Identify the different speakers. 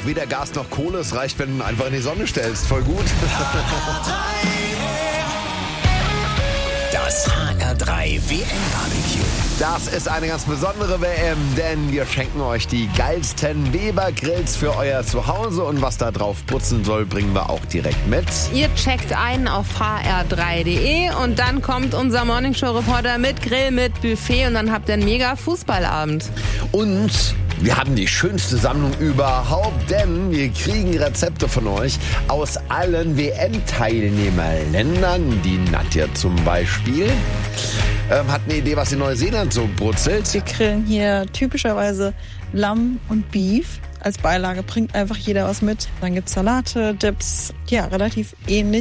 Speaker 1: weder Gas noch Kohle. Es reicht, wenn du ihn einfach in die Sonne stellst. Voll gut.
Speaker 2: Das HR3 WM-Barbecue.
Speaker 1: Das ist eine ganz besondere WM, denn wir schenken euch die geilsten Weber-Grills für euer Zuhause. Und was da drauf putzen soll, bringen wir auch direkt mit.
Speaker 3: Ihr checkt ein auf hr3.de und dann kommt unser Morningshow-Reporter mit Grill, mit Buffet und dann habt ihr einen mega Fußballabend.
Speaker 1: Und wir haben die schönste Sammlung überhaupt, denn wir kriegen Rezepte von euch aus allen WM-Teilnehmerländern. Die Nadja zum Beispiel hat eine Idee, was in Neuseeland so brutzelt.
Speaker 4: Wir grillen hier typischerweise Lamm und Beef. Als Beilage bringt einfach jeder was mit. Dann gibt's Salate, Dips, ja, relativ ähnlich.